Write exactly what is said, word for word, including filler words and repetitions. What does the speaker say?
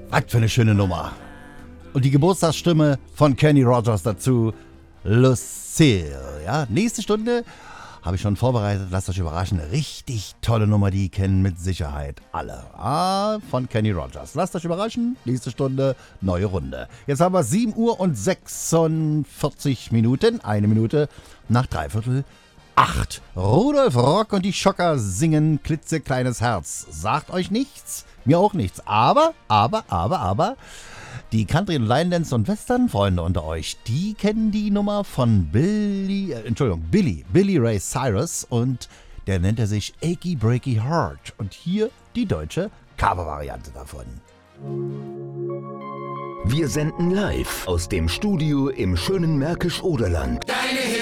Was für eine schöne Nummer. Und die Geburtstagsstimme von Kenny Rogers dazu, Lucille. Ja, nächste Stunde habe ich schon vorbereitet. Lasst euch überraschen. Eine richtig tolle Nummer, die kennen mit Sicherheit alle. Ah, von Kenny Rogers. Lasst euch überraschen. Nächste Stunde, neue Runde. Jetzt haben wir sieben Uhr und sechsundvierzig Minuten. Eine Minute nach dreiviertel acht. Rudolf Rock und die Schocker singen Klitzekleines Herz. Sagt euch nichts, mir auch nichts. Aber, aber, aber, aber, die Country- und Line-Dance- und Western-Freunde unter euch, die kennen die Nummer von Billy, äh, Entschuldigung, Billy, Billy Ray Cyrus und der nennt er sich Achy Breaky Heart. Und hier die deutsche Cover-Variante davon. Wir senden live aus dem Studio im schönen Märkisch-Oderland. Deine